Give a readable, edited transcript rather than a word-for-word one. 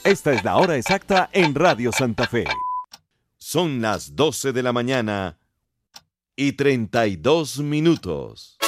Esta es la hora exacta en Radio Santa Fe. Son las 12 de la mañana y 32 minutos.